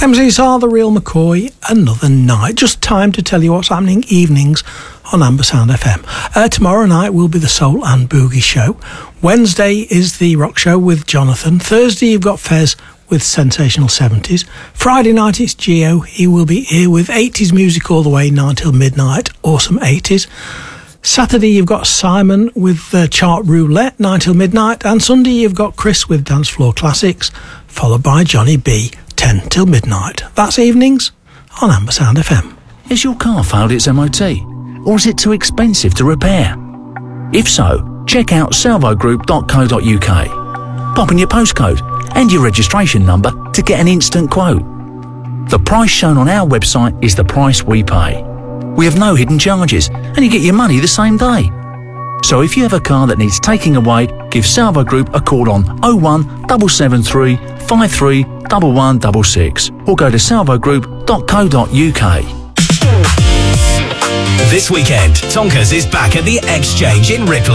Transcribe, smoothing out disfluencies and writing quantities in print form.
MCs are The Real McCoy, Another Night. Just time to tell you what's happening evenings on Amber Sound FM. Tomorrow night will be the Soul and Boogie Show. Wednesday is the Rock Show with Jonathan. Thursday you've got Fez with Sensational 70s. Friday night it's Geo. He will be here with 80s music all the way 9 till midnight. Awesome 80s. Saturday you've got Simon with Chart Roulette 9 till midnight. And Sunday you've got Chris with Dance Floor Classics, followed by Johnny B 10 till midnight. That's evenings on Amber Sound FM. Has your car failed its MOT? Or is it too expensive to repair? If so, check out salvogroup.co.uk. Pop in your postcode and your registration number to get an instant quote. The price shown on our website is the price we pay. We have no hidden charges and you get your money the same day. So if you have a car that needs taking away, give Salvo Group a call on 01773 53 1166 or go to salvogroup.co.uk. This weekend, Tonkers is back at the Exchange in Ripley.